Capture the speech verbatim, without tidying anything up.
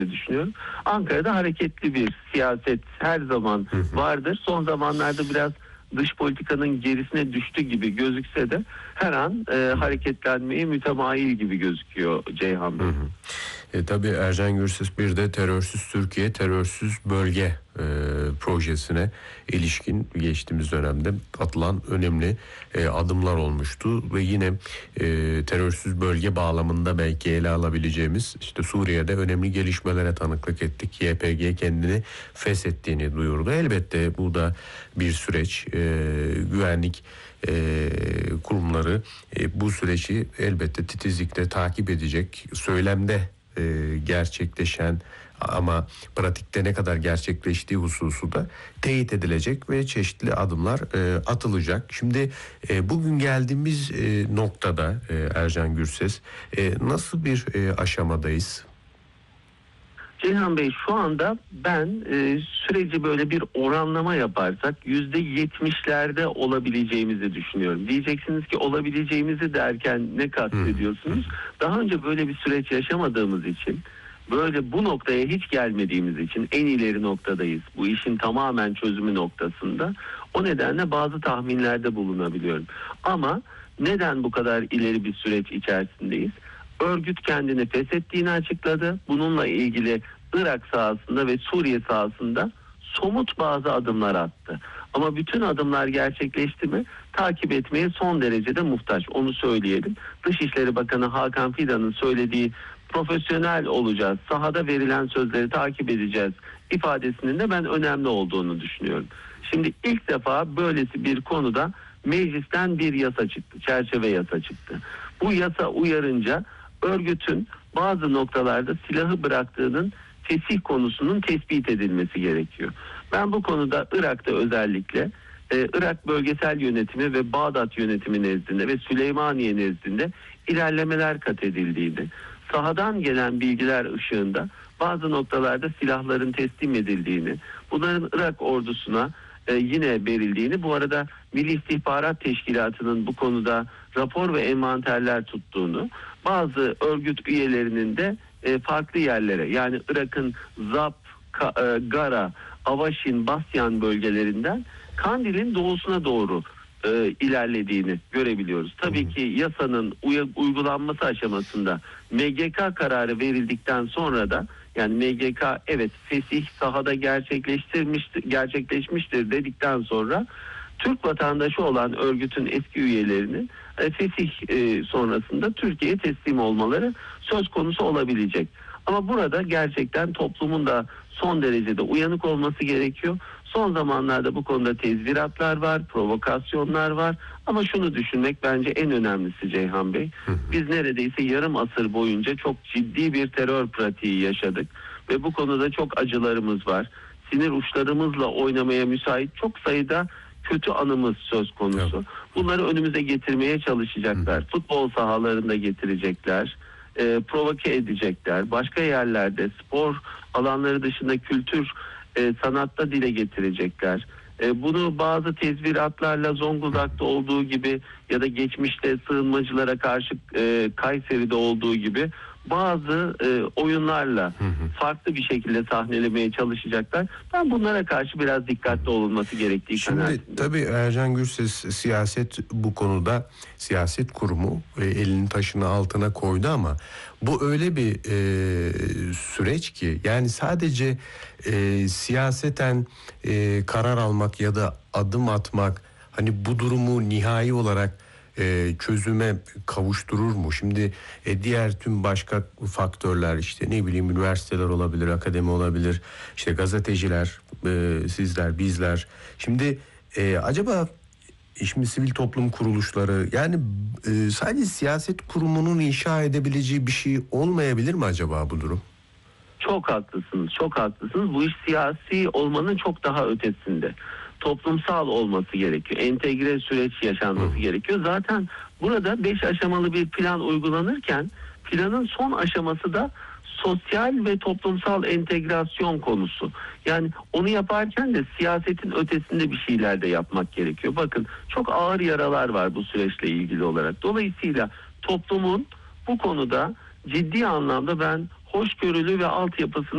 düşünüyorum. Ankara'da hareketli bir siyaset her zaman vardır. Son zamanlarda biraz dış politikanın gerisine düştü gibi gözükse de her an e, hareketlenmeye mütemayil gibi gözüküyor Ceyhan Bey. Hı hı. E, tabii Ercan Gürses bir de terörsüz Türkiye, terörsüz bölge e, projesine ilişkin geçtiğimiz dönemde atılan önemli e, adımlar olmuştu ve yine e, terörsüz bölge bağlamında belki ele alabileceğimiz işte Suriye'de önemli gelişmelere tanıklık ettik. Y P G kendini feshettiğini duyurdu. Elbette bu da bir süreç. E, güvenlik e, kurumları e, bu süreci elbette titizlikle takip edecek. Söylemde e, gerçekleşen ama pratikte ne kadar gerçekleştiği hususu da teyit edilecek ve çeşitli adımlar e, atılacak. Şimdi e, bugün geldiğimiz e, noktada e, Ercan Gürses e, nasıl bir e, aşamadayız? Ceyhan Bey, şu anda ben e, süreci böyle bir oranlama yaparsak yüzde yetmişlerde olabileceğimizi düşünüyorum. Diyeceksiniz ki olabileceğimizi derken ne kastediyorsunuz? Daha önce böyle bir süreç yaşamadığımız için, böyle bu noktaya hiç gelmediğimiz için en ileri noktadayız. Bu işin tamamen çözümü noktasında. O nedenle bazı tahminlerde bulunabiliyorum. Ama neden bu kadar ileri bir süreç içerisindeyiz? Örgüt kendini feshettiğini açıkladı. Bununla ilgili Irak sahasında ve Suriye sahasında somut bazı adımlar attı. Ama bütün adımlar gerçekleşti mi? Takip etmeye son derecede muhtaç. Onu söyleyelim. Dışişleri Bakanı Hakan Fidan'ın söylediği profesyonel olacağız, sahada verilen sözleri takip edeceğiz ifadesinin de ben önemli olduğunu düşünüyorum. Şimdi ilk defa böylesi bir konuda meclisten bir yasa çıktı, çerçeve yasa çıktı. Bu yasa uyarınca örgütün bazı noktalarda silahı bıraktığının fesih konusunun tespit edilmesi gerekiyor. Ben bu konuda Irak'ta özellikle e, Irak Bölgesel Yönetimi ve Bağdat Yönetimi nezdinde ve Süleymaniye nezdinde ilerlemeler kat edildiğini, sahadan gelen bilgiler ışığında bazı noktalarda silahların teslim edildiğini, bunların Irak ordusuna e, yine verildiğini, bu arada Milli İstihbarat Teşkilatı'nın bu konuda rapor ve envanterler tuttuğunu, bazı örgüt üyelerinin de e, farklı yerlere, yani Irak'ın Zap, Ka, e, Gara, Avaşin, Basyan bölgelerinden Kandil'in doğusuna doğru e, ilerlediğini görebiliyoruz. Tabii ki yasanın uy- uygulanması aşamasında M G K kararı verildikten sonra da, yani M G K evet fesih sahada gerçekleştirmiştir, gerçekleşmiştir dedikten sonra Türk vatandaşı olan örgütün eski üyelerinin e, fesih e, sonrasında Türkiye'ye teslim olmaları söz konusu olabilecek. Ama burada gerçekten toplumun da son derecede uyanık olması gerekiyor. Son zamanlarda bu konuda tezviratlar var, provokasyonlar var. Ama şunu düşünmek bence en önemlisi Ceyhan Bey. Biz neredeyse yarım asır boyunca çok ciddi bir terör pratiği yaşadık. Ve bu konuda çok acılarımız var. Sinir uçlarımızla oynamaya müsait çok sayıda kötü anımız söz konusu. Bunları önümüze getirmeye çalışacaklar. Futbol sahalarında getirecekler. E, provoke edecekler. Başka yerlerde spor alanları dışında kültür, e, sanatta dile getirecekler. E, bunu bazı tezviratlarla Zonguldak'ta olduğu gibi ya da geçmişte sığınmacılara karşı e, Kayseri'de olduğu gibi bazı e, oyunlarla hı hı. farklı bir şekilde sahnelemeye çalışacaklar. Ben bunlara karşı biraz dikkatli olunması gerektiği kanaatindeyim. Şimdi tabii Ercan Gürses siyaset bu konuda, siyaset kurumu e, elini taşını altına koydu ama bu öyle bir e, süreç ki, yani sadece e, siyaseten e, karar almak ya da adım atmak hani bu durumu nihai olarak E, çözüme kavuşturur mu? Şimdi e, diğer tüm başka faktörler, işte ne bileyim üniversiteler olabilir, akademi olabilir, işte gazeteciler, e, sizler, bizler. Şimdi e, acaba şimdi sivil toplum kuruluşları, yani e, sadece siyaset kurumunun inşa edebileceği bir şey olmayabilir mi acaba bu durum? Çok haklısınız, çok haklısınız. Bu iş siyasi olmanın çok daha ötesinde. Toplumsal olması gerekiyor. Entegre süreç yaşanması Hı. gerekiyor. Zaten burada beş aşamalı bir plan uygulanırken planın son aşaması da sosyal ve toplumsal entegrasyon konusu. Yani onu yaparken de siyasetin ötesinde bir şeyler de yapmak gerekiyor. Bakın çok ağır yaralar var bu süreçle ilgili olarak. Dolayısıyla toplumun bu konuda ciddi anlamda ben hoşgörülü ve altyapısını